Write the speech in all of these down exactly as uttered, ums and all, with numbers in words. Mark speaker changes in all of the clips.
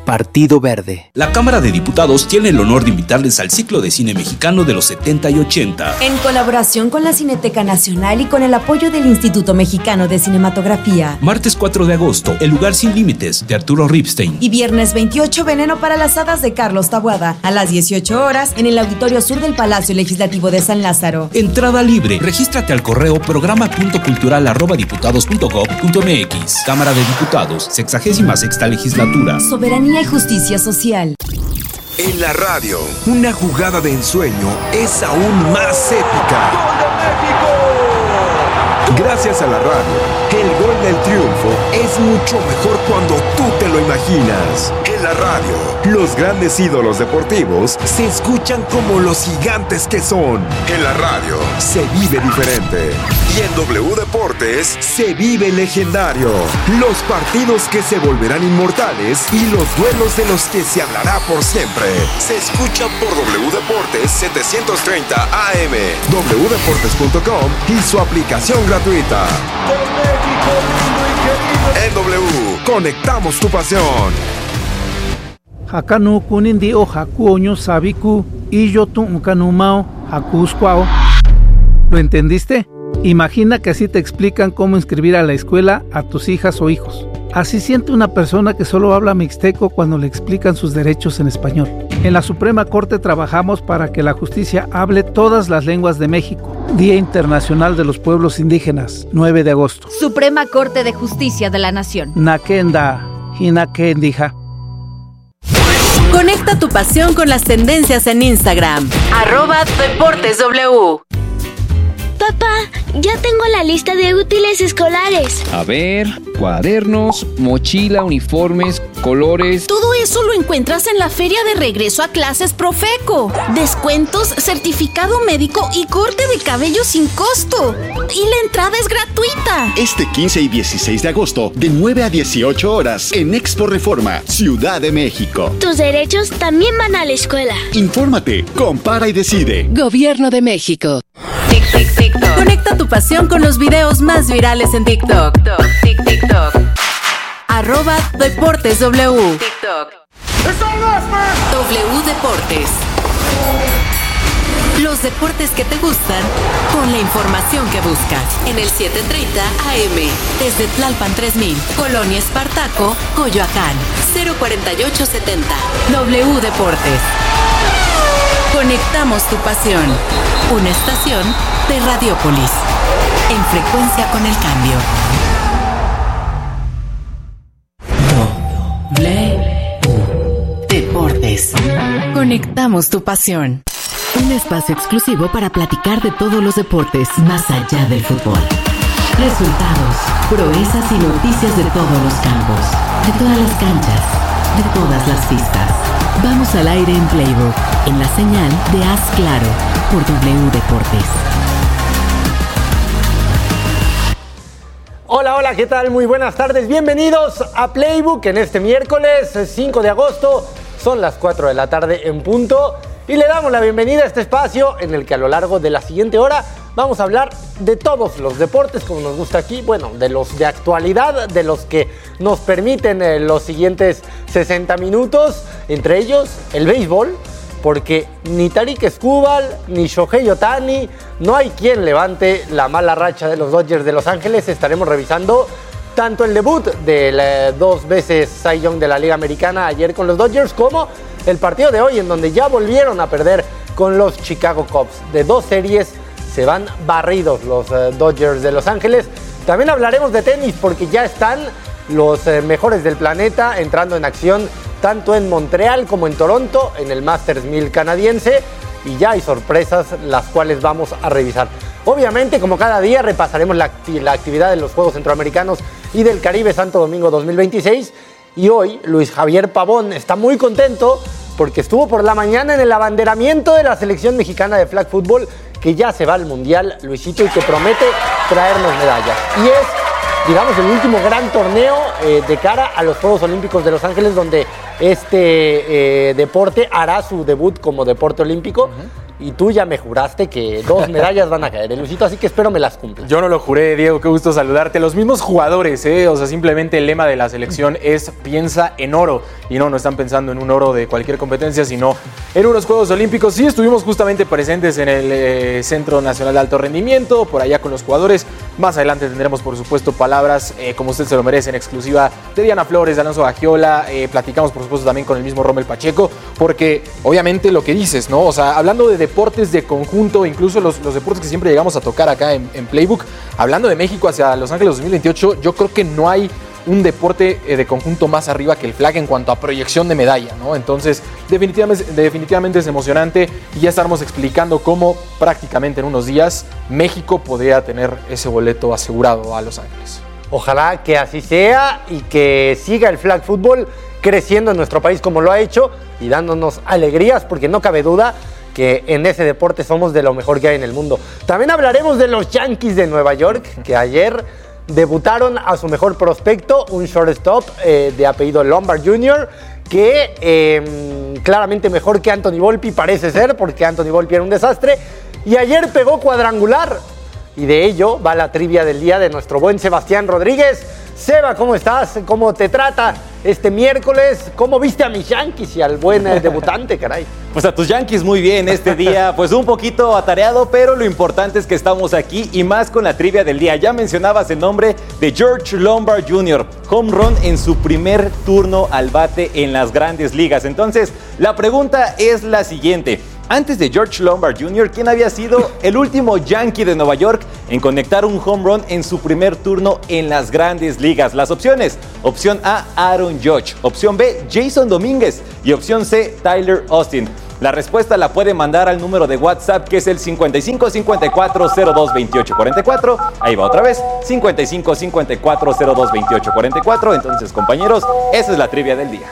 Speaker 1: Partido Verde.
Speaker 2: La Cámara de Diputados tiene el honor de invitarles al ciclo de cine mexicano de los setenta y ochenta.
Speaker 3: En colaboración con la Cineteca Nacional y con el apoyo del Instituto Mexicano de Cinematografía.
Speaker 2: Martes cuatro de agosto, El lugar sin límites, de Arturo Ripstein.
Speaker 3: Y viernes veintiocho, Veneno para las hadas, de Carlos Taboada. A las dieciocho horas, en el Auditorio Sur del Palacio Legislativo de San Lázaro.
Speaker 2: Entrada libre. Regístrate al correo programa punto cultural arroba diputados punto gob punto mx. Cámara de Diputados, sexagésima sexta legislatura.
Speaker 3: Soberanía y justicia social.
Speaker 4: En la radio, una jugada de ensueño es aún más épica.
Speaker 5: ¡Gol de México!
Speaker 4: Gracias a la radio, el gol del triunfo es mucho mejor cuando tú te lo imaginas. En la radio, los grandes ídolos deportivos se escuchan como los gigantes que son. En la radio, se vive diferente. Y en W Deportes, se vive legendario. Los partidos que se volverán inmortales y los duelos de los que se hablará por siempre. Se escuchan por W Deportes setecientos treinta A M, w deportes punto com y su aplicación gratuita.
Speaker 5: ¡De México lindo y querido!
Speaker 4: En W, conectamos tu pasión.
Speaker 6: Hakanu kunindi o hakuoño sabiku y yo tu ukanumao hakuskwao. ¿Lo entendiste? Imagina que así te explican cómo inscribir a la escuela a tus hijas o hijos. Así siente una persona que solo habla mixteco cuando le explican sus derechos en español. En la Suprema Corte trabajamos para que la justicia hable todas las lenguas de México. Día Internacional de los Pueblos Indígenas, nueve de agosto.
Speaker 7: Suprema Corte de Justicia de la Nación.
Speaker 6: Nakenda, hinakendija.
Speaker 8: Conecta tu pasión con las tendencias en Instagram. Arroba Deportes W.
Speaker 9: Papá, ya tengo la lista de útiles escolares.
Speaker 10: A ver, cuadernos, mochila, uniformes, colores.
Speaker 11: Todo eso lo encuentras en la feria de regreso a clases Profeco. Descuentos, certificado médico y corte de cabello sin costo. Y la entrada es gratuita.
Speaker 12: Este quince y dieciséis de agosto, de nueve a dieciocho horas, en Expo Reforma, Ciudad de México.
Speaker 9: Tus derechos también van a la escuela.
Speaker 12: Infórmate, compara y decide.
Speaker 8: Gobierno de México. Tic, tic, TikTok. Conecta tu pasión con los videos más virales en TikTok. TikTok, TikTok. Arroba Deportes W. TikTok. W Deportes. Los deportes que te gustan con la información que buscas. En el siete treinta A M. Desde Tlalpan tres mil. Colonia Espartaco, Coyoacán. cero cuarenta y ocho setenta. W Deportes. Conectamos tu pasión. Una estación de Radiopolis. En frecuencia con el cambio. W Deportes. Conectamos tu pasión. Un espacio exclusivo para platicar de todos los deportes más allá del fútbol. Resultados, proezas y noticias de todos los campos, de todas las canchas, de todas las pistas. Vamos al aire en Playbook, en la señal de Haz Claro, por W Deportes.
Speaker 13: Hola, hola, ¿qué tal? Muy buenas tardes. Bienvenidos a Playbook en este miércoles cinco de agosto. Son las cuatro de la tarde en punto. Y le damos la bienvenida a este espacio en el que a lo largo de la siguiente hora vamos a hablar de todos los deportes, como nos gusta aquí. Bueno, de los de actualidad, de los que nos permiten eh, los siguientes sesenta minutos. Entre ellos, el béisbol, porque ni Tarik Skubal, ni Shohei Ohtani, no hay quien levante la mala racha de los Dodgers de Los Ángeles. Estaremos revisando tanto el debut del eh, dos veces Cy Young de la Liga Americana ayer con los Dodgers, como el partido de hoy, en donde ya volvieron a perder con los Chicago Cubs. De dos series se van barridos los eh, Dodgers de Los Ángeles. También hablaremos de tenis, porque ya están los eh, mejores del planeta entrando en acción tanto en Montreal como en Toronto, en el Masters mil canadiense, y ya hay sorpresas las cuales vamos a revisar. Obviamente, como cada día, repasaremos la, acti- la actividad de los Juegos Centroamericanos y del Caribe Santo Domingo dos mil veintiséis, y hoy Luis Javier Pavón está muy contento porque estuvo por la mañana en el abanderamiento de la selección mexicana de flag football, que ya se va al Mundial, Luisito, y que promete traernos medallas. Y es, digamos, el último gran torneo eh, de cara a los Juegos Olímpicos de Los Ángeles, donde este eh, deporte hará su debut como deporte olímpico. Uh-huh. y tú ya me juraste que dos medallas van a caer, ¿eh, Luisito? Así que espero me las cumplas.
Speaker 1: Yo no lo juré, Diego, qué gusto saludarte. Los mismos jugadores, ¿eh? O sea, simplemente el lema de la selección es piensa en oro. Y no, no están pensando en un oro de cualquier competencia, sino en unos Juegos Olímpicos. Sí, estuvimos justamente presentes en el eh, Centro Nacional de Alto Rendimiento, por allá con los jugadores. Más adelante tendremos, por supuesto, palabras, eh, como usted se lo merece, en exclusiva de Diana Flores, de Alonso Bagiola. Eh, platicamos, por supuesto, también con el mismo Rommel Pacheco, porque obviamente lo que dices, ¿no? O sea, hablando de deportes de conjunto, incluso los, los deportes que siempre llegamos a tocar acá en, en Playbook, hablando de México hacia Los Ángeles dos mil veintiocho, yo creo que no hay un deporte de conjunto más arriba que el flag en cuanto a proyección de medalla, ¿no? Entonces, definitivamente, definitivamente es emocionante y ya estaremos explicando cómo prácticamente en unos días México podría tener ese boleto asegurado a Los Ángeles.
Speaker 13: Ojalá que así sea y que siga el flag fútbol creciendo en nuestro país como lo ha hecho y dándonos alegrías, porque no cabe duda que en ese deporte somos de lo mejor que hay en el mundo. También hablaremos de los Yankees de Nueva York, que ayer debutaron a su mejor prospecto, un shortstop eh, de apellido Lombard junior, que eh, claramente mejor que Anthony Volpi parece ser, porque Anthony Volpi era un desastre, y ayer pegó cuadrangular. Y de ello va la trivia del día de nuestro buen Sebastián Rodríguez. Seba, ¿cómo estás? ¿Cómo te trata este miércoles? ¿Cómo viste a mis Yankees y al buen eh, debutante, caray?
Speaker 14: Pues a tus Yankees muy bien este día, pues un poquito atareado, pero lo importante es que estamos aquí y más con la trivia del día. Ya mencionabas el nombre de George Lombard junior, home run en su primer turno al bate en las Grandes Ligas. Entonces, la pregunta es la siguiente. Antes de George Lombard junior, ¿quién había sido el último Yankee de Nueva York en conectar un home run en su primer turno en las Grandes Ligas? Las opciones: opción A, Aaron Judge; opción B, Jason Domínguez; y opción C, Tyler Austin. La respuesta la puede mandar al número de WhatsApp, que es el cincuenta y cinco cincuenta y cuatro cero dos veintiocho cuarenta y cuatro. Ahí va otra vez, cincuenta y cinco cincuenta y cuatro cero dos veintiocho cuarenta y cuatro. Entonces, compañeros, esa es la trivia del día.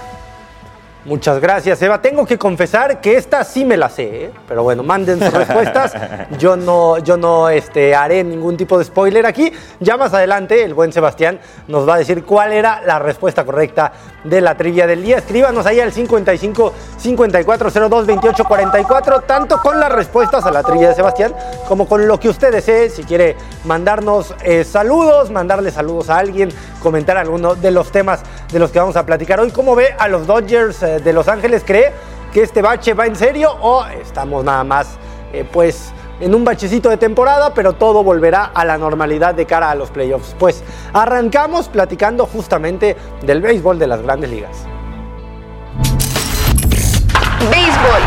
Speaker 13: Muchas gracias, Eva. Tengo que confesar que esta sí me la sé, ¿eh? Pero bueno, manden sus respuestas. Yo no, yo no este, haré ningún tipo de spoiler aquí. Ya más adelante, el buen Sebastián nos va a decir cuál era la respuesta correcta de la trivia del día. Escríbanos ahí al cincuenta y cinco cincuenta y cuatro cero dos veintiocho cuarenta y cuatro, tanto con las respuestas a la trivia de Sebastián como con lo que usted desee. Si quiere mandarnos eh, saludos, mandarle saludos a alguien, comentar alguno de los temas de los que vamos a platicar hoy. ¿Cómo ve a los Dodgers eh, de Los Ángeles? ¿Cree que este bache va en serio o estamos nada más eh, pues en un bachecito de temporada, pero todo volverá a la normalidad de cara a los playoffs? Pues arrancamos platicando justamente del béisbol de las Grandes Ligas.
Speaker 15: Béisbol.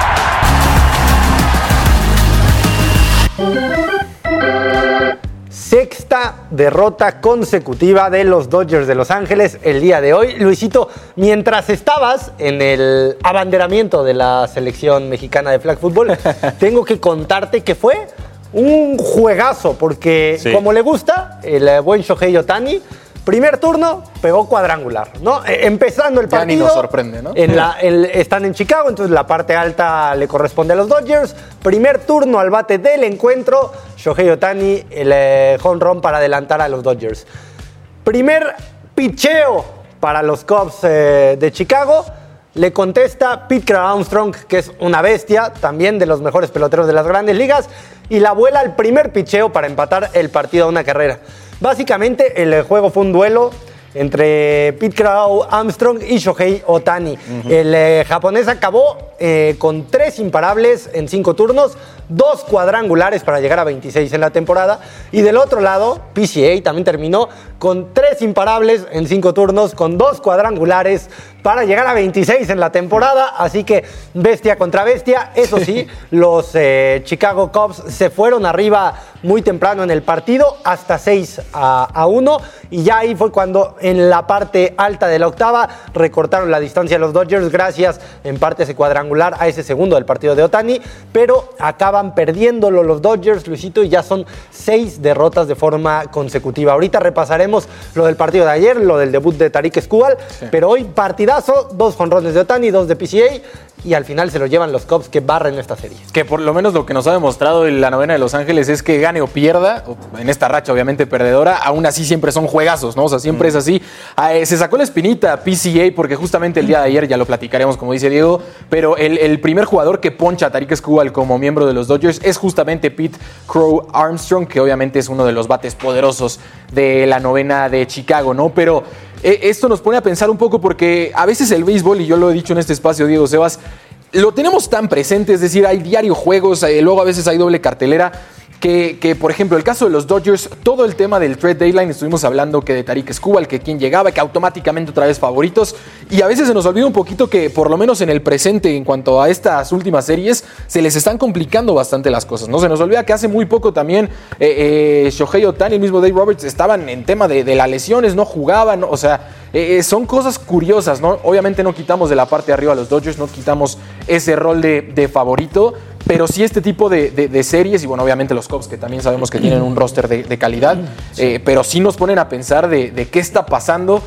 Speaker 13: Sexta derrota consecutiva de los Dodgers de Los Ángeles el día de hoy. Luisito, mientras estabas en el abanderamiento de la selección mexicana de flag football, tengo que contarte que fue un juegazo, porque sí, como le gusta el buen Shohei Ohtani, primer turno pegó cuadrangular, ¿no? Empezando el partido.
Speaker 1: Ya ni nos sorprende, ¿no?
Speaker 13: En la, el, están en Chicago, entonces la parte alta le corresponde a los Dodgers. Primer turno al bate del encuentro, Shohei Ohtani, el eh, home run para adelantar a los Dodgers. Primer picheo para los Cubs eh, de Chicago. Le contesta Pete Crow Armstrong, que es una bestia, también de los mejores peloteros de las Grandes Ligas, y la vuela al primer picheo para empatar el partido a una carrera. Básicamente el juego fue un duelo entre Pete Crow Armstrong y Shohei Ohtani. Uh-huh. El eh, japonés acabó eh, con tres imparables en cinco turnos, dos cuadrangulares para llegar a veintiséis en la temporada. Y del otro lado, P C A también terminó con tres imparables en cinco turnos, con dos cuadrangulares para llegar a veintiséis en la temporada. Así que bestia contra bestia. Eso sí, los eh, Chicago Cubs se fueron arriba muy temprano en el partido, hasta seis a uno. Y ya ahí fue cuando en la parte alta de la octava recortaron la distancia a los Dodgers, gracias en parte a ese cuadrangular, a ese segundo del partido de Ohtani. Pero acaba estaban perdiéndolo los Dodgers, Luisito, y ya son seis derrotas de forma consecutiva. Ahorita repasaremos lo del partido de ayer, lo del debut de Tarik Skubal, sí. pero hoy partidazo, dos jonrones de Ohtani, dos de P C A, y al final se lo llevan los Cubs que barren esta serie.
Speaker 1: Que por lo menos lo que nos ha demostrado en la novena de Los Ángeles es que gane o pierda, en esta racha obviamente perdedora, aún así siempre son juegazos, ¿no? O sea, siempre mm. es así. Eh, se sacó la espinita P C A porque justamente el día de ayer, ya lo platicaremos como dice Diego, pero el, el primer jugador que poncha a Tarik Skubal como miembro de los Dodgers es justamente Pete Crow Armstrong, que obviamente es uno de los bates poderosos de la novena de Chicago, ¿no? Pero eh, esto nos pone a pensar un poco porque a veces el béisbol, y yo lo he dicho en este espacio, Diego Sebas, lo tenemos tan presente, es decir, hay diario juegos, eh, luego a veces hay doble cartelera, que, que por ejemplo el caso de los Dodgers, todo el tema del trade deadline, estuvimos hablando que de Tarik Skubal, que quién llegaba, que automáticamente otra vez favoritos, y a veces se nos olvida un poquito que por lo menos en el presente, en cuanto a estas últimas series, se les están complicando bastante las cosas, ¿no? Se nos olvida que hace muy poco también eh, eh, Shohei Ohtani, el mismo Dave Roberts, estaban en tema de, de las lesiones, no jugaban, o sea, eh, son cosas curiosas, ¿no? Obviamente no quitamos de la parte de arriba a los Dodgers, no quitamos ese rol de, de favorito, pero sí este tipo de, de, de series, y bueno, obviamente los Cubs, que también sabemos que tienen un roster de, de calidad, sí. eh, pero sí nos ponen a pensar de, de qué está pasando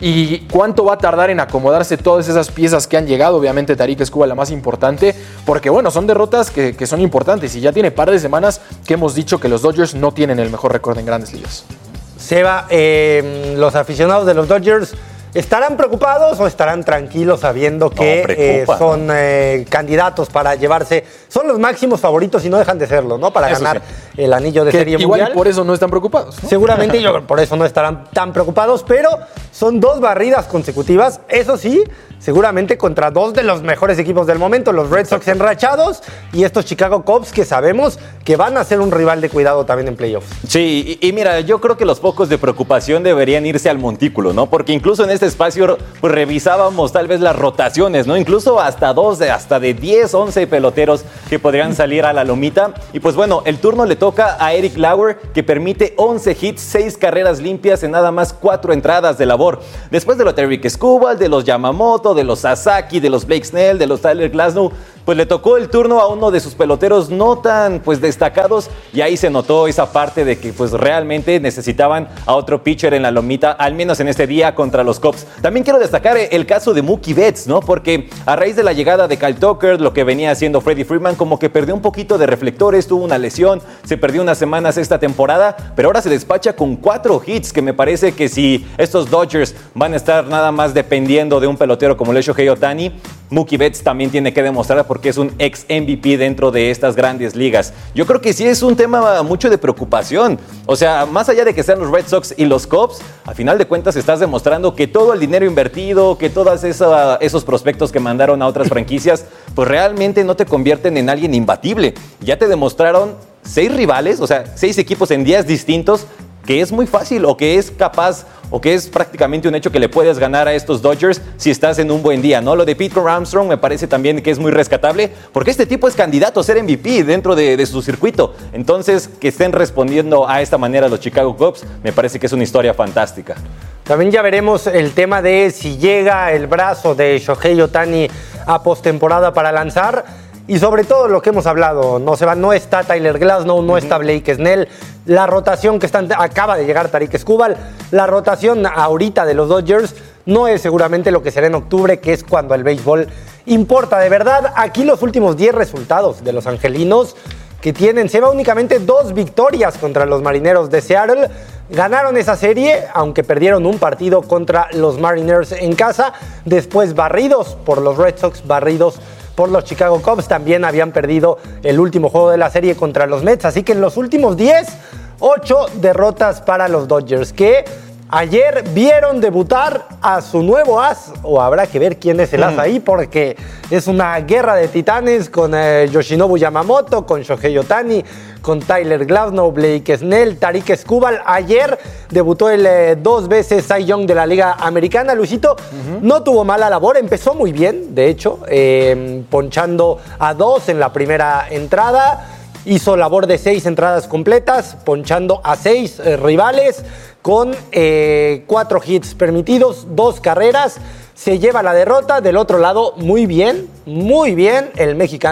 Speaker 1: y cuánto va a tardar en acomodarse todas esas piezas que han llegado. Obviamente Tarik Skubal la más importante, porque bueno, son derrotas que, que son importantes, y ya tiene par de semanas que hemos dicho que los Dodgers no tienen el mejor récord en Grandes Ligas.
Speaker 13: Seba, eh, los aficionados de los Dodgers, ¿estarán preocupados o estarán tranquilos sabiendo que no, eh, son eh, candidatos para llevarse, son los máximos favoritos y no dejan de serlo, ¿no? Para eso ganar sí. el anillo de
Speaker 1: que
Speaker 13: Serie
Speaker 1: igual
Speaker 13: Mundial.
Speaker 1: Igual por eso no están preocupados, ¿no?
Speaker 13: Seguramente yo, por eso no estarán tan preocupados, pero son dos barridas consecutivas, eso sí, seguramente contra dos de los mejores equipos del momento, los Red Sox enrachados y estos Chicago Cubs que sabemos que van a ser un rival de cuidado también en playoffs.
Speaker 14: Sí, y, y mira, yo creo que los focos de preocupación deberían irse al montículo, ¿no? Porque incluso en este espacio pues revisábamos tal vez las rotaciones, ¿no? Incluso hasta dos, de, hasta de diez, once peloteros que podrían salir a la lomita. Y pues bueno, el turno le toca a Eric Lauer, que permite once hits, seis carreras limpias en nada más cuatro entradas de labor. Después de los Tarik Skubal, de los Yamamoto, de los Sasaki, de los Blake Snell, de los Tyler Glasnow, pues le tocó el turno a uno de sus peloteros no tan pues destacados, y ahí se notó esa parte de que pues realmente necesitaban a otro pitcher en la lomita, al menos en este día contra los Cubs. También quiero destacar el caso de Mookie Betts, ¿no? Porque a raíz de la llegada de Kyle Tucker, lo que venía haciendo Freddie Freeman, como que perdió un poquito de reflectores, tuvo una lesión, se perdió unas semanas esta temporada, pero ahora se despacha con cuatro hits, que me parece que si estos Dodgers van a estar nada más dependiendo de un pelotero como el Shohei Ohtani, Mookie Betts también tiene que demostrar porque es un ex M V P dentro de estas grandes ligas. Yo creo que sí es un tema mucho de preocupación. O sea, más allá de que sean los Red Sox y los Cubs, a final de cuentas estás demostrando que todo el dinero invertido, que todos esa, esos prospectos que mandaron a otras franquicias, pues realmente no te convierten en alguien imbatible. Ya te demostraron seis rivales, o sea, seis equipos en días distintos, que es muy fácil o que es capaz o que es prácticamente un hecho que le puedes ganar a estos Dodgers si estás en un buen día, ¿no? Lo de Pete Crow Armstrong me parece también que es muy rescatable porque este tipo es candidato a ser M V P dentro de, de su circuito. Entonces, que estén respondiendo a esta manera los Chicago Cubs me parece que es una historia fantástica.
Speaker 13: También ya veremos el tema de si llega el brazo de Shohei Ohtani a postemporada para lanzar. Y sobre todo lo que hemos hablado, no se va, no está Tyler Glasnow, no uh-huh. está Blake Snell, la rotación que están, acaba de llegar Tarik Skubal, la rotación ahorita de los Dodgers no es seguramente lo que será en octubre, que es cuando el béisbol importa de verdad. Aquí los últimos diez resultados de los angelinos, que tienen, se va únicamente dos victorias contra los Marineros de Seattle. Ganaron esa serie, aunque perdieron un partido contra los Mariners en casa, después barridos por los Red Sox, barridos por los Chicago Cubs, también habían perdido el último juego de la serie contra los Mets, así que en los últimos diez, ocho derrotas para los Dodgers, que ayer vieron debutar a su nuevo as, o habrá que ver quién es el as ahí, porque es una guerra de titanes con eh, Yoshinobu Yamamoto, con Shohei Ohtani, con Tyler Glasnow, Blake Snell, Tarik Skubal. Ayer debutó el eh, dos veces Cy Young de la Liga Americana. Luisito uh-huh. no tuvo mala labor, empezó muy bien, de hecho, eh, ponchando a dos en la primera entrada. Hizo labor de seis entradas completas, ponchando a seis eh, rivales con eh, cuatro hits permitidos, dos carreras. Se lleva la derrota. Del otro lado, muy bien, muy bien, el mexicano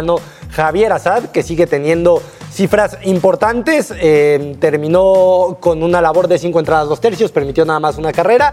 Speaker 13: Javier Assad, que sigue teniendo cifras importantes. Eh, terminó con una labor de cinco entradas, dos tercios, permitió nada más una carrera.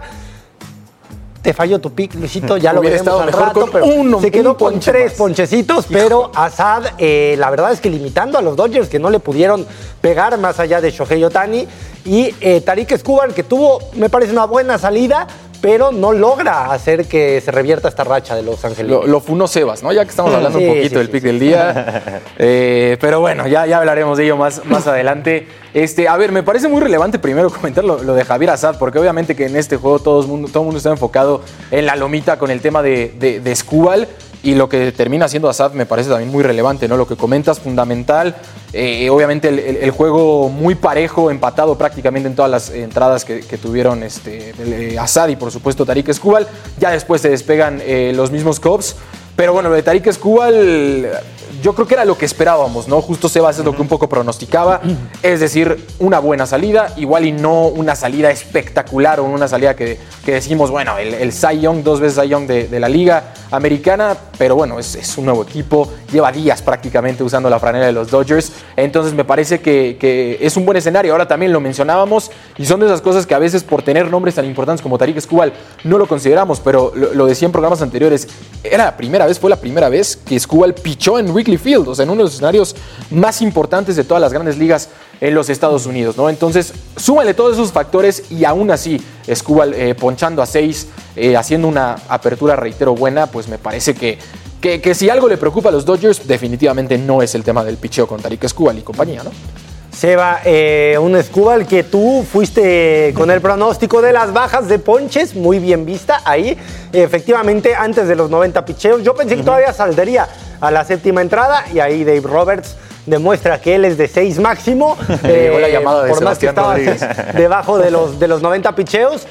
Speaker 13: Te falló tu pick, Luisito, ya lo
Speaker 1: Hubiera
Speaker 13: veremos al
Speaker 1: estado mejor
Speaker 13: rato,
Speaker 1: con
Speaker 13: pero
Speaker 1: uno,
Speaker 13: se quedó
Speaker 1: un
Speaker 13: con
Speaker 1: ponche
Speaker 13: tres
Speaker 1: más.
Speaker 13: ponchecitos, pero Assad, eh, la verdad es que limitando a los Dodgers, que no le pudieron pegar más allá de Shohei Ohtani, y eh, Tarik Skubal, que tuvo, me parece, una buena salida, pero no logra hacer que se revierta esta racha de Los Angelinos.
Speaker 1: Lo, lo funó Sebas, ¿no? Ya que estamos hablando
Speaker 13: Sí,
Speaker 1: un poquito
Speaker 13: sí,
Speaker 1: del
Speaker 13: sí,
Speaker 1: pick
Speaker 13: sí.
Speaker 1: del día. Eh, pero bueno, ya, ya hablaremos de ello más, más adelante. Este, a ver, me parece muy relevante primero comentar lo, lo de Javier Assad, porque obviamente que en este juego todo el mundo, todo el mundo está enfocado en la lomita con el tema de, de, de Skubal. Y lo que termina haciendo Assad me parece también muy relevante, ¿no? Lo que comentas, fundamental. Eh, obviamente el, el, el juego muy parejo, empatado prácticamente en todas las entradas que, que tuvieron este, eh, Assad y por supuesto Tarik Skubal. Ya después se despegan eh, los mismos Cubs. Pero bueno, lo de Tarik Skubal, yo creo que era lo que esperábamos, ¿no? Justo Sebas es lo que un poco pronosticaba. Es decir, una buena salida, igual y no una salida espectacular o una salida que, que decimos, bueno, el, el Cy Young, dos veces Cy Young de, de la Liga Americana, pero bueno, es, es un nuevo equipo, lleva días prácticamente usando la franela de los Dodgers, entonces me parece que, que es un buen escenario. Ahora también lo mencionábamos y son de esas cosas que a veces por tener nombres tan importantes como Tarik Skubal no lo consideramos, pero lo, lo decía en programas anteriores, era la primera vez, fue la primera vez que Skubal pichó en Wrigley Field, o sea, en uno de los escenarios más importantes de todas las grandes ligas en los Estados Unidos, ¿no? Entonces, súmale todos esos factores y aún así, Skubal eh, ponchando a seis, eh, haciendo una apertura, reitero, buena, pues me parece que, que, que si algo le preocupa a los Dodgers, definitivamente no es el tema del picheo con Tarik Skubal y compañía, ¿no?
Speaker 13: Seba, eh, un Skubal que tú fuiste con el pronóstico de las bajas de ponches, muy bien vista ahí. Efectivamente, antes de los noventa picheos, yo pensé que todavía saldría a la séptima entrada y ahí Dave Roberts demuestra que él es de seis máximo.
Speaker 1: Eh, llegó la llamada de
Speaker 13: por más que
Speaker 1: Sebastián
Speaker 13: estaba
Speaker 1: Rodríguez.
Speaker 13: debajo de los, de los noventa picheos.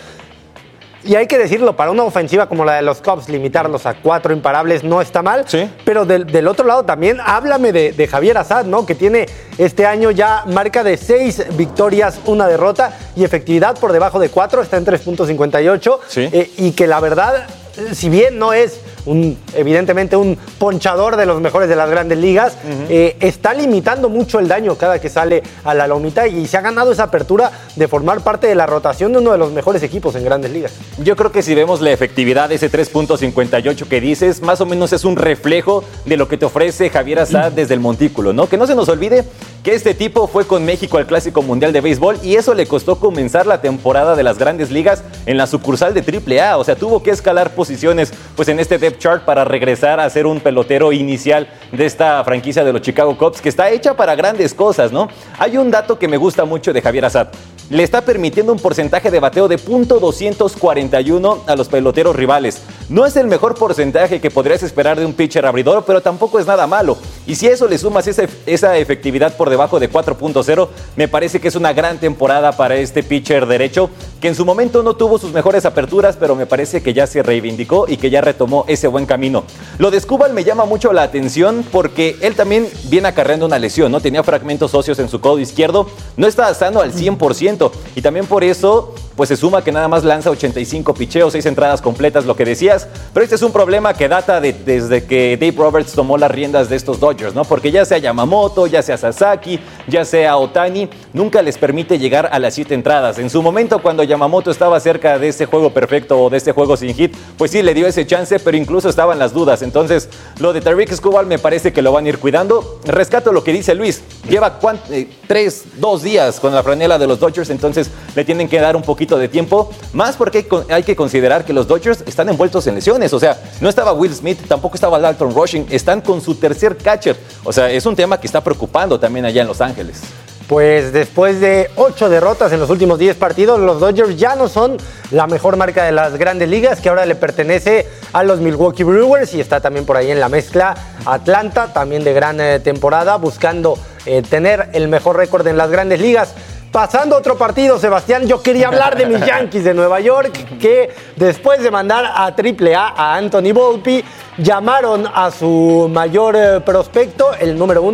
Speaker 13: Y hay que decirlo, para una ofensiva como la de los Cubs, limitarlos a cuatro imparables no está mal.
Speaker 14: Sí.
Speaker 13: Pero del, del otro lado también, háblame de, de Javier Assad, ¿no? Que tiene este año ya marca de seis victorias, una derrota y efectividad por debajo de cuatro, está en tres punto cincuenta y ocho.
Speaker 14: Sí.
Speaker 13: Eh, y que la verdad, si bien no es un, evidentemente un ponchador de los mejores de las grandes ligas, uh-huh. eh, está limitando mucho el daño cada que sale a la lomita y se ha ganado esa apertura de formar parte de la rotación de uno de los mejores equipos en grandes ligas.
Speaker 14: Yo creo que si vemos la efectividad de ese tres punto cincuenta y ocho que dices, más o menos es un reflejo de lo que te ofrece Javier Assad desde el montículo, ¿no? Que no se nos olvide que este tipo fue con México al Clásico Mundial de Béisbol y eso le costó comenzar la temporada de las grandes ligas en la sucursal de triple A, o sea, tuvo que escalar posiciones pues en este depth chart para regresar a ser un pelotero inicial de esta franquicia de los Chicago Cubs que está hecha para grandes cosas, ¿no? Hay un dato que me gusta mucho de Javier Assad. Le está permitiendo un porcentaje de bateo de punto doscientos cuarenta y uno a los peloteros rivales. No es el mejor porcentaje que podrías esperar de un pitcher abridor, pero tampoco es nada malo. Y si a eso le sumas esa, esa efectividad por debajo de cuatro punto cero, me parece que es una gran temporada para este pitcher derecho, que en su momento no tuvo sus mejores aperturas, pero me parece que ya se reivindicó y que ya retomó ese buen camino. Lo de Skubal me llama mucho la atención porque él también viene acarreando una lesión, ¿no? Tenía fragmentos óseos en su codo izquierdo, no está sano al cien por ciento. Y también por eso, pues se suma que nada más lanza ochenta y cinco picheos, seis entradas completas, lo que decías. Pero este es un problema que data de, desde que Dave Roberts tomó las riendas de estos Dodgers, ¿no? Porque ya sea Yamamoto, ya sea Sasaki, ya sea Ohtani, nunca les permite llegar a las siete entradas. En su momento, cuando Yamamoto estaba cerca de ese juego perfecto o de este juego sin hit, pues sí le dio ese chance, pero incluso estaban las dudas. Entonces, lo de Tarik Skubal me parece que lo van a ir cuidando. Rescato lo que dice Luis. Lleva cuant- eh, tres, dos días con la franela de los Dodgers, entonces le tienen que dar un poquito de tiempo, más porque hay, hay que considerar que los Dodgers están envueltos en lesiones, o sea, no estaba Will Smith, tampoco estaba Dalton Rushing, están con su tercer catcher, o sea, es un tema que está preocupando también allá en Los Ángeles.
Speaker 13: Pues después de ocho derrotas en los últimos diez partidos, los Dodgers ya no son la mejor marca de las grandes ligas, que ahora le pertenece a los Milwaukee Brewers y está también por ahí en la mezcla Atlanta, también de gran eh, temporada, buscando eh, tener el mejor récord en las grandes ligas. Pasando a otro partido, Sebastián, yo quería hablar de mis Yankees de Nueva York, que después de mandar a triple A a Anthony Volpe, llamaron a su mayor eh, prospecto, el número uno,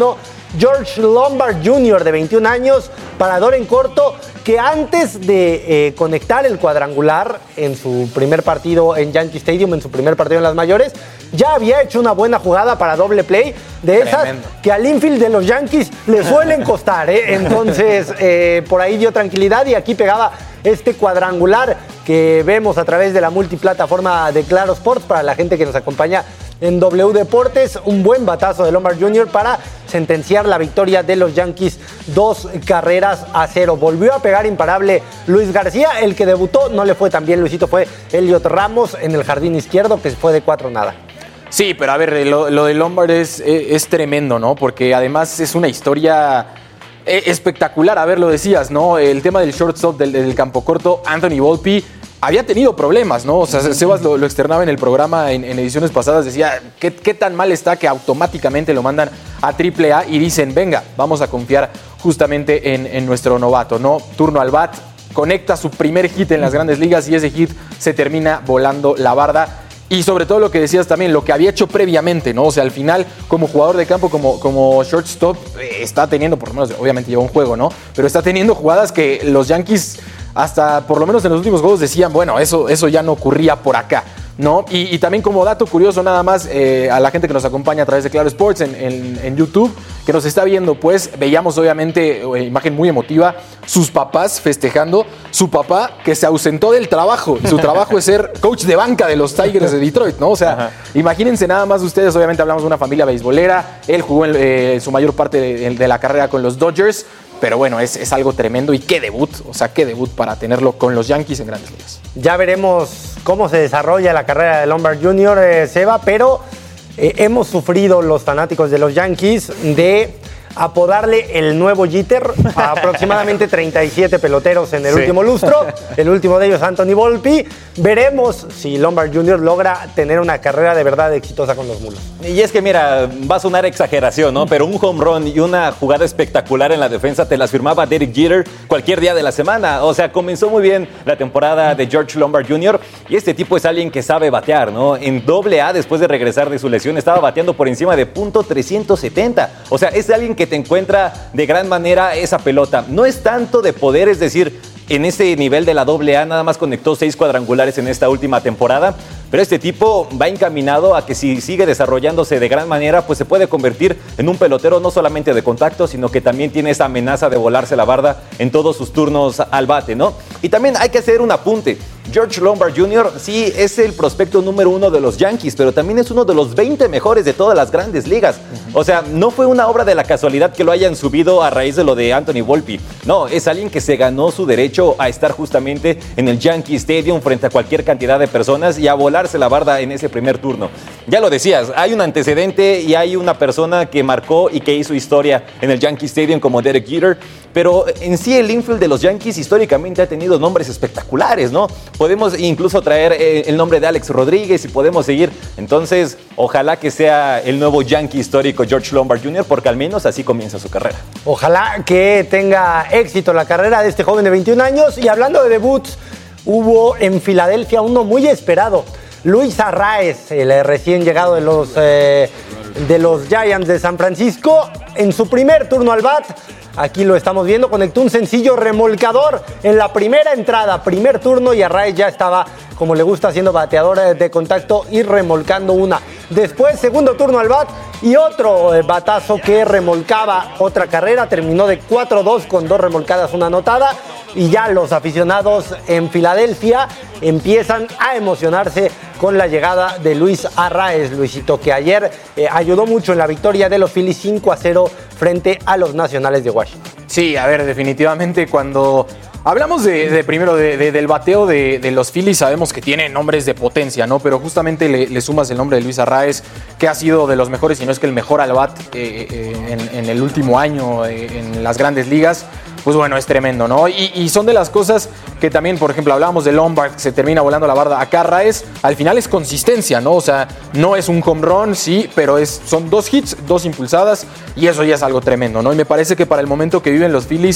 Speaker 13: George Lombard junior de veintiún años, parador en corto, que antes de eh, conectar el cuadrangular en su primer partido en Yankee Stadium, en su primer partido en las mayores, ya había hecho una buena jugada para doble play, de esas Tremendo. que al infield de los Yankees le suelen costar, ¿eh? Entonces, eh, por ahí dio tranquilidad y aquí pegaba este cuadrangular que vemos a través de la multiplataforma de Claro Sports para la gente que nos acompaña en W Deportes. Un buen batazo de Lombard junior para sentenciar la victoria de los Yankees, dos carreras a cero. Volvió a pegar imparable Luis García, el que debutó no le fue tan bien, Luisito, fue Elliot Ramos en el jardín izquierdo, que fue de cuatro nada.
Speaker 1: Sí, pero a ver, lo, lo de Lombard es, es, es tremendo, ¿no? Porque además es una historia espectacular. A ver, lo decías, ¿no? El tema del shortstop del, del campo corto, Anthony Volpe, había tenido problemas, ¿no? O sea, Sebas lo, lo externaba en el programa en, en ediciones pasadas, decía, ¿qué, ¿qué tan mal está que automáticamente lo mandan a triple A y dicen, venga, vamos a confiar justamente en, en nuestro novato, ¿no? Turno al bat, conecta su primer hit en las Grandes Ligas y ese hit se termina volando la barda. Y sobre todo lo que decías también, lo que había hecho previamente, ¿no? O sea, al final, como jugador de campo, como, como shortstop, eh, está teniendo, por lo menos, obviamente lleva un juego, ¿no? Pero está teniendo jugadas que los Yankees, hasta por lo menos en los últimos juegos, decían, bueno, eso, eso ya no ocurría por acá, ¿no? Y, y también como dato curioso nada más, eh, a la gente que nos acompaña a través de Claro Sports en, en, en YouTube, que nos está viendo, pues veíamos obviamente eh, imagen muy emotiva, sus papás festejando, su papá que se ausentó del trabajo, su trabajo es ser coach de banca de los Tigers de Detroit, ¿no? O sea, Ajá. imagínense nada más ustedes, obviamente hablamos de una familia beisbolera, él jugó en, eh, su mayor parte de, de la carrera con los Dodgers, pero bueno, es, es algo tremendo y qué debut, o sea, qué debut para tenerlo con los Yankees en Grandes Ligas.
Speaker 13: Ya veremos cómo se desarrolla la carrera de Lombard junior, eh, Seba, pero eh, hemos sufrido los fanáticos de los Yankees de apodarle el nuevo Jeter a aproximadamente treinta y siete peloteros en el sí. último lustro, el último de ellos Anthony Volpe. Veremos si Lombard junior logra tener una carrera de verdad exitosa con los Mulos.
Speaker 14: Y es que mira, va a sonar exageración, ¿no? Pero un home run y una jugada espectacular en la defensa te las firmaba Derek Jeter cualquier día de la semana. O sea, comenzó muy bien la temporada de George Lombard junior y este tipo es alguien que sabe batear, ¿no? En doble A, después de regresar de su lesión, estaba bateando por encima de punto trescientos setenta. O sea, es alguien que te encuentra de gran manera esa pelota. No es tanto de poder, es decir, en ese nivel de la doble A nada más conectó seis cuadrangulares en esta última temporada, pero este tipo va encaminado a que si sigue desarrollándose de gran manera, pues se puede convertir en un pelotero no solamente de contacto, sino que también tiene esa amenaza de volarse la barda en todos sus turnos al bate, ¿no? Y también hay que hacer un apunte. George Lombard junior sí es el prospecto número uno de los Yankees, pero también es uno de los veinte mejores de todas las Grandes Ligas. O sea, no fue una obra de la casualidad que lo hayan subido a raíz de lo de Anthony Volpe. No, es alguien que se ganó su derecho a estar justamente en el Yankee Stadium frente a cualquier cantidad de personas y a volarse la barda en ese primer turno. Ya lo decías, hay un antecedente y hay una persona que marcó y que hizo historia en el Yankee Stadium como Derek Jeter, pero en sí el infield de los Yankees históricamente ha tenido nombres espectaculares, ¿no? Podemos incluso traer eh, el nombre de Alex Rodríguez y podemos seguir. Entonces, ojalá que sea el nuevo Yankee histórico George Lombard junior, porque al menos así comienza su carrera.
Speaker 13: Ojalá que tenga éxito la carrera de este joven de veintiún años. Y hablando de debuts, hubo en Filadelfia uno muy esperado. Luis Arraez, el recién llegado de los, eh, de los Giants de San Francisco, en su primer turno al bat. Aquí lo estamos viendo, conectó un sencillo remolcador en la primera entrada, primer turno, y Arraez ya estaba, como le gusta, haciendo bateador de contacto y remolcando una. Después, segundo turno al bat y otro batazo que remolcaba otra carrera, terminó de cuatro dos con dos remolcadas, una anotada, y ya los aficionados en Filadelfia empiezan a emocionarse con la llegada de Luis Arraez, Luisito, que ayer eh, ayudó mucho en la victoria de los Phillies cinco a cero frente a los Nacionales de Washington.
Speaker 1: Sí, a ver, definitivamente cuando hablamos de, de primero de, de, del bateo de, de los Phillies, sabemos que tiene nombres de potencia, ¿no? Pero justamente le, le sumas el nombre de Luis Arraez, que ha sido de los mejores, si no es que el mejor al bat eh, eh, en, en el último año eh, en las Grandes Ligas. Pues bueno, es tremendo, ¿no? Y, y son de las cosas que también, por ejemplo, hablábamos de Lombard, que se termina volando la barda. Acá Arraez, al final es consistencia, ¿no? O sea, no es un home run, sí, pero es, son dos hits, dos impulsadas, y eso ya es algo tremendo, ¿no? Y me parece que para el momento que viven los Phillies,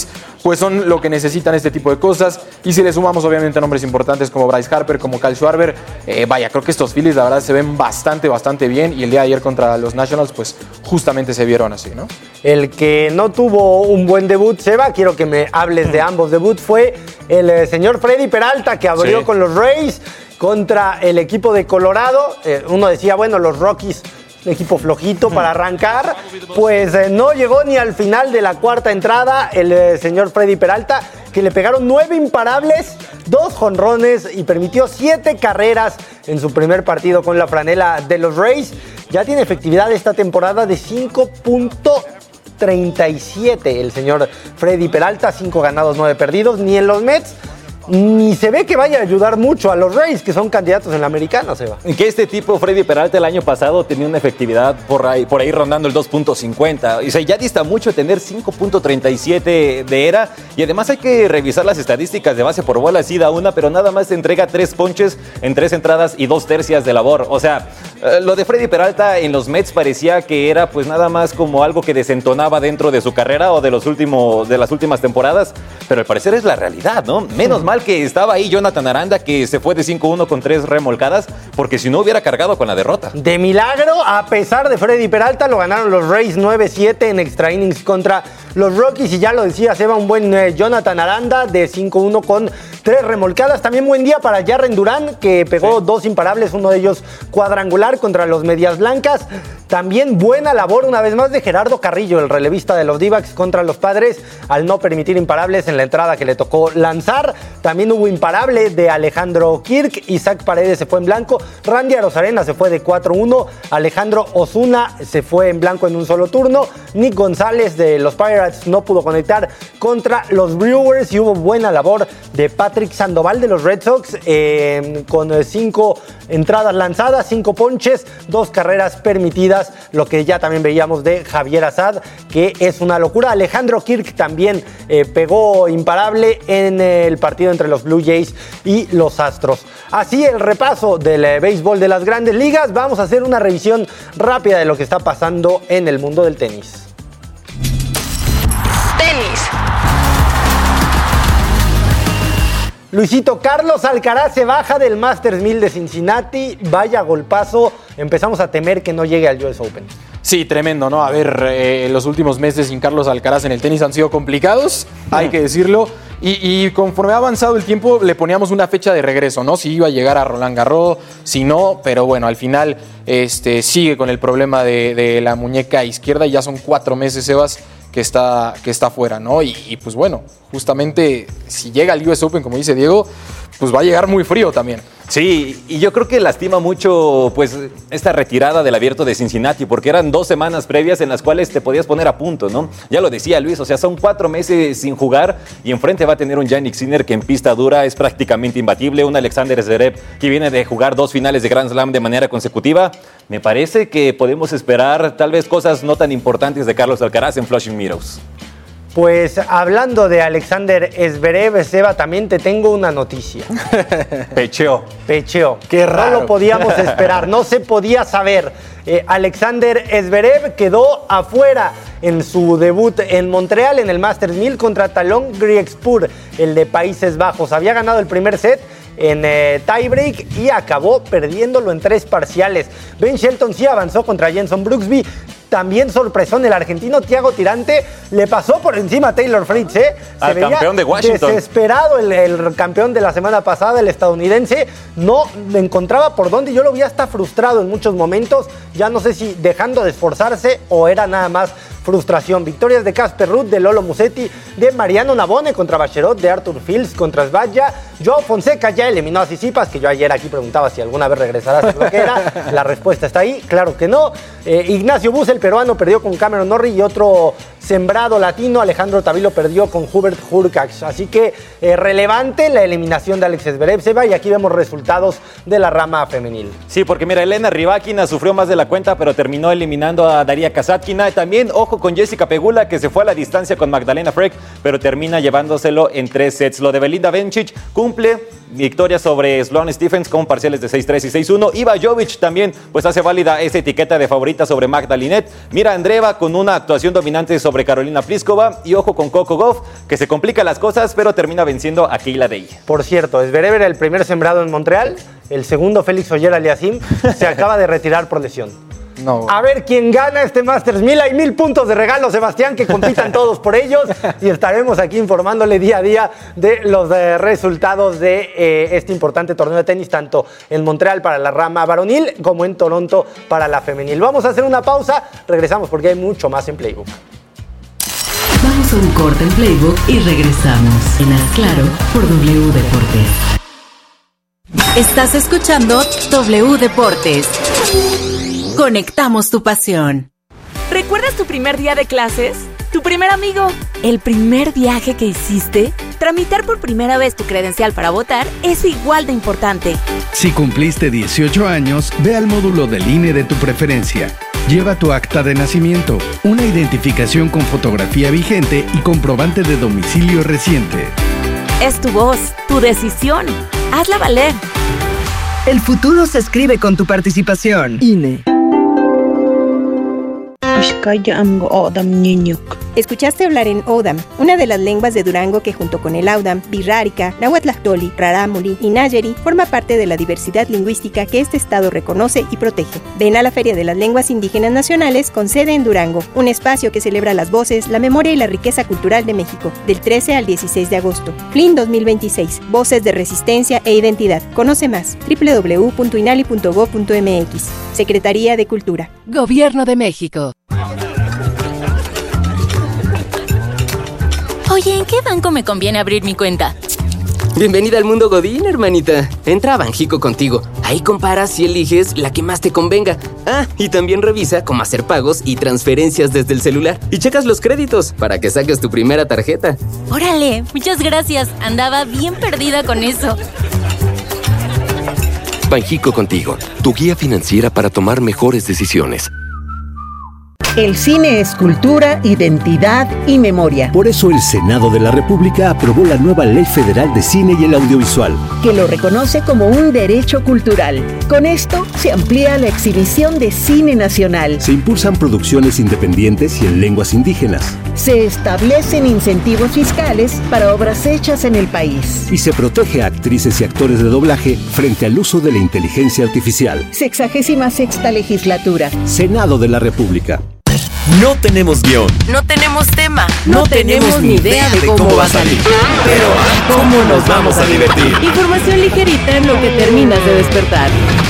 Speaker 1: pues son lo que necesitan este tipo de cosas. Y si le sumamos obviamente nombres importantes como Bryce Harper, como Kyle Schwarber, eh, vaya, creo que estos Phillies la verdad se ven bastante, bastante bien. Y el día de ayer contra los Nationals, pues justamente se vieron así, ¿no?
Speaker 13: El que no tuvo un buen debut, Seba, quiero que me hables de ambos debuts, fue el eh, señor Freddy Peralta, que abrió sí. con los Rays contra el equipo de Colorado. Eh, uno decía, bueno, los Rockies, un equipo flojito para arrancar, pues eh, no llegó ni al final de la cuarta entrada el eh, señor Freddy Peralta, que le pegaron nueve imparables, dos jonrones y permitió siete carreras en su primer partido con la franela de los Rays. Ya tiene efectividad esta temporada de cinco punto treinta y siete el señor Freddy Peralta, cinco ganados, nueve perdidos, ni en los Mets ni se ve que vaya a ayudar mucho a los Rays, que son candidatos en la americana, Seba.
Speaker 14: Que este tipo, Freddy Peralta, el año pasado tenía una efectividad por ahí, por ahí rondando el dos punto cincuenta. O sea, ya dista mucho tener cinco punto treinta y siete de era. Y además hay que revisar las estadísticas de base por bola, sí da una, pero nada más entrega tres ponches en tres entradas y dos tercias de labor. O sea, eh, lo de Freddy Peralta en los Mets parecía que era pues nada más como algo que desentonaba dentro de su carrera o de, los últimos, de las últimas temporadas. Pero al parecer es la realidad, ¿no? Menos mal que estaba ahí Jonathan Aranda, que se fue de cinco uno con tres remolcadas, porque si no hubiera cargado con la derrota.
Speaker 13: De milagro, a pesar de Freddy Peralta, lo ganaron los Rays nueve siete en extra innings contra los Rockies, y ya lo decía Seba, un buen eh, Jonathan Aranda de cinco uno con tres remolcadas. También buen día para Jarren Duran, que pegó sí. dos imparables, uno de ellos cuadrangular contra los Medias Blancas. También buena labor una vez más de Gerardo Carrillo, el relevista de los D-backs contra los Padres, al no permitir imparables en la entrada que le tocó lanzar. También hubo imparable de Alejandro Kirk, Isaac Paredes se fue en blanco, Randy Arozarena se fue de cuatro uno, Alejandro Osuna se fue en blanco en un solo turno, Nick González de los Pirates no pudo conectar contra los Brewers, y hubo buena labor de Patrick Sandoval de los Red Sox eh, con cinco entradas lanzadas, cinco ponches, dos carreras permitidas, lo que ya también veíamos de Javier Assad, que es una locura. Alejandro Kirk también eh, pegó imparable en el partido entre los Blue Jays y los Astros. Así el repaso del eh, béisbol de las Grandes Ligas. Vamos a hacer una revisión rápida de lo que está pasando en el mundo del tenis.
Speaker 9: Tenis.
Speaker 13: Luisito, Carlos Alcaraz se baja del Masters mil de Cincinnati. Vaya golpazo. Empezamos a temer que no llegue al U S Open.
Speaker 1: Sí, tremendo, ¿no? A ver, eh, los últimos meses sin Carlos Alcaraz en el tenis han sido complicados, hay que decirlo. Y, y conforme ha avanzado el tiempo, le poníamos una fecha de regreso, ¿no? Si iba a llegar a Roland Garros, si no, pero bueno, al final este, sigue con el problema de, de la muñeca izquierda, y ya son cuatro meses, Sebas, que está, que está fuera, ¿no? Y, y pues bueno, justamente si llega al U S Open, como dice Diego, pues va a llegar muy frío también.
Speaker 14: Sí, y yo creo que lastima mucho pues esta retirada del Abierto de Cincinnati, porque eran dos semanas previas en las cuales te podías poner a punto, ¿no? Ya lo decía Luis, o sea, son cuatro meses sin jugar, y enfrente va a tener un Jannik Sinner que en pista dura es prácticamente imbatible, un Alexander Zverev que viene de jugar dos finales de Grand Slam de manera consecutiva. Me parece que podemos esperar tal vez cosas no tan importantes de Carlos Alcaraz en Flushing Meadows.
Speaker 13: Pues hablando de Alexander Zverev, Seba, también te tengo una noticia.
Speaker 14: Pecheó.
Speaker 13: Pecheó.
Speaker 14: Qué raro.
Speaker 13: No lo podíamos esperar, no se podía saber. Eh, Alexander Zverev quedó afuera en su debut en Montreal en el Masters mil contra Talon Griekspur, el de Países Bajos. Había ganado el primer set en eh, tiebreak y acabó perdiéndolo en tres parciales. Ben Shelton sí avanzó contra Jenson Brooksby. También sorpresón, el argentino Thiago Tirante le pasó por encima a Taylor Fritz, ¿eh? Se
Speaker 14: Al
Speaker 13: veía
Speaker 14: campeón de Washington.
Speaker 13: Desesperado el, el campeón de la semana pasada, el estadounidense. No encontraba por dónde. Yo lo vi hasta frustrado en muchos momentos. Ya no sé si dejando de esforzarse o era nada más frustración. Victorias de Casper Ruud, de Lolo Musetti, de Mariano Navone contra Bacherot, de Arthur Fields contra Svadja. Joao Fonseca ya eliminó a Tsitsipas, que yo ayer aquí preguntaba si alguna vez regresará a ser lo que era. La respuesta está ahí, claro que no. Eh, Ignacio Bus, el peruano, perdió con Cameron Norrie, y otro sembrado latino, Alejandro Tavilo, perdió con Hubert Hurkacz. Así que eh, relevante la eliminación de Alex Zverev, Seba, y aquí vemos resultados de la rama femenil.
Speaker 14: Sí, porque mira, Elena Rybakina sufrió más de la cuenta, pero terminó eliminando a Daria Kasatkina. También, ojo, ojo con Jessica Pegula, que se fue a la distancia con Magdalena Frey, pero termina llevándoselo en tres sets. Lo de Belinda Bencic cumple victoria sobre Sloane Stephens con parciales de seis tres y seis uno. Iva Jovic también pues hace válida esa etiqueta de favorita sobre Magda Linette. Mira Andreeva con una actuación dominante sobre Carolina Pliskova. Y ojo con Coco Gauff, que se complica las cosas, pero termina venciendo a Keila Day.
Speaker 13: Por cierto, Zverev era el primer sembrado en Montreal. El segundo, Félix Auger-Aliassime, se acaba de retirar por lesión.
Speaker 1: No.
Speaker 13: A ver quién gana este Masters mil. Hay mil puntos de regalo, Sebastián, que compitan todos por ellos. Y estaremos aquí informándole día a día de los eh, resultados de eh, este importante torneo de tenis, tanto en Montreal para la rama varonil como en Toronto para la femenil. Vamos a hacer una pausa. Regresamos porque hay mucho más en Playbook.
Speaker 8: Vamos a un corte en Playbook y regresamos. En Haz Claro por W Deportes.
Speaker 7: Estás escuchando W Deportes. Conectamos tu pasión.
Speaker 15: ¿Recuerdas tu primer día de clases? ¿Tu primer amigo? ¿El primer viaje que hiciste? Tramitar por primera vez tu credencial para votar es igual de importante.
Speaker 16: Si cumpliste dieciocho años, ve al módulo del I N E de tu preferencia. Lleva tu acta de nacimiento, una identificación con fotografía vigente y comprobante de domicilio reciente.
Speaker 15: Es tu voz, tu decisión. Hazla valer.
Speaker 17: El futuro se escribe con tu participación. I N E.
Speaker 18: Escuchaste hablar en O'odham, una de las lenguas de Durango que junto con el Audam, Birrárica, Nahuatlactoli, Rarámuri y Nayeri forma parte de la diversidad lingüística que este estado reconoce y protege. Ven a la Feria de las Lenguas Indígenas Nacionales con sede en Durango, un espacio que celebra las voces, la memoria y la riqueza cultural de México, del trece al dieciséis de agosto. F L I N dos mil veintiséis, Voces de Resistencia e Identidad. Conoce más, doble u doble u doble u punto inali punto gob punto m x. Secretaría de Cultura.
Speaker 7: Gobierno de México.
Speaker 19: Oye, ¿en qué banco me conviene abrir mi cuenta?
Speaker 20: Bienvenida al mundo Godín, hermanita. Entra a Banjico Contigo. Ahí comparas y eliges la que más te convenga. Ah, y también revisa cómo hacer pagos y transferencias desde el celular. Y checas los créditos para que saques tu primera tarjeta.
Speaker 19: Órale, muchas gracias. Andaba bien perdida con eso.
Speaker 21: Banjico Contigo, tu guía financiera para tomar mejores decisiones.
Speaker 22: El cine es cultura, identidad y memoria.
Speaker 23: Por eso el Senado de la República aprobó la nueva Ley Federal de Cine y el Audiovisual,
Speaker 22: que lo reconoce como un derecho cultural. Con esto se amplía la exhibición de cine nacional.
Speaker 23: Se impulsan producciones independientes y en lenguas indígenas.
Speaker 22: Se establecen incentivos fiscales para obras hechas en el país.
Speaker 23: Y se protege a actrices y actores de doblaje frente al uso de la inteligencia artificial.
Speaker 22: Sexagésima sexta legislatura.
Speaker 23: Senado de la República.
Speaker 4: No tenemos guión.
Speaker 7: No tenemos tema.
Speaker 22: No, no tenemos, tenemos ni idea de cómo, cómo va a salir.
Speaker 4: Pero ¿cómo nos vamos a divertir?
Speaker 7: Información ligerita en lo que terminas de despertar.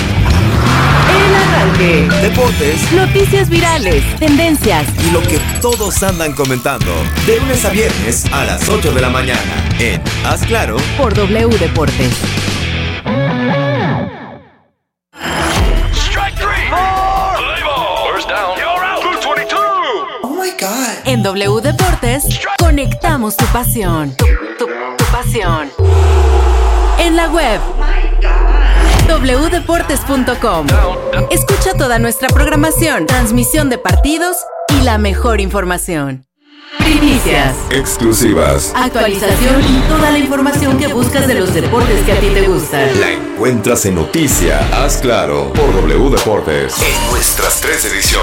Speaker 22: El arranque.
Speaker 4: Deportes.
Speaker 7: Noticias virales. Tendencias.
Speaker 4: Y lo que todos andan comentando. De lunes a viernes a las ocho de la mañana. En Haz Claro.
Speaker 7: Por W Deportes. En W Deportes, conectamos tu pasión. Tu, tu, tu pasión. En la web, doble u deportes punto com. Escucha toda nuestra programación, transmisión de partidos y la mejor información. Primicias.
Speaker 4: Exclusivas.
Speaker 7: Actualización y toda la información que buscas de los deportes que a ti te gustan.
Speaker 4: La encuentras en Noticia Haz Claro por W Deportes. En nuestras tres ediciones.